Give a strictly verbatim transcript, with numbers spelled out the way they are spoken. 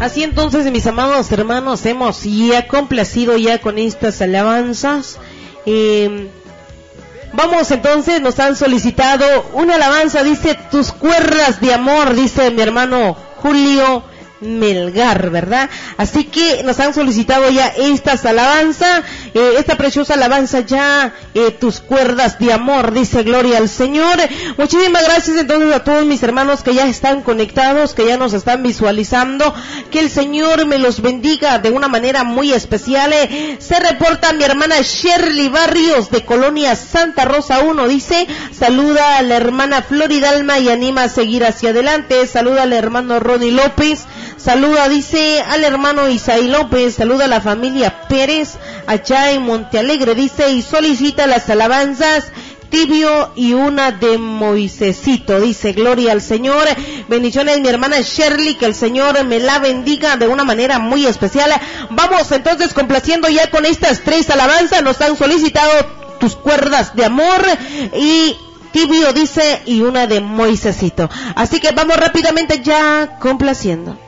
Así entonces, mis amados hermanos, hemos ya complacido ya con estas alabanzas. Eh, vamos entonces, nos han solicitado una alabanza, dice, tus cuerdas de amor, dice mi hermano Julio Melgar, ¿verdad? Así que nos han solicitado ya estas alabanzas, eh, esta preciosa alabanza ya, eh, tus cuerdas de amor, dice gloria al Señor. Muchísimas gracias entonces a todos mis hermanos que ya están conectados, que ya nos están visualizando, que el Señor me los bendiga de una manera muy especial. Eh, se reporta mi hermana Shirley Barrios de Colonia Santa Rosa uno, dice, saluda a la hermana Floridalma y anima a seguir hacia adelante, saluda al hermano Ronnie López, saluda, dice, al hermano Isaí López, saluda a la familia Pérez, allá en Montealegre, dice, y solicita las alabanzas, Tibio y una de Moisésito, dice, gloria al Señor. Bendiciones mi hermana Shirley, que el Señor me la bendiga de una manera muy especial. Vamos entonces complaciendo ya con estas tres alabanzas, nos han solicitado tus cuerdas de amor y Tibio, dice, y una de Moisésito. Así que vamos rápidamente ya complaciendo.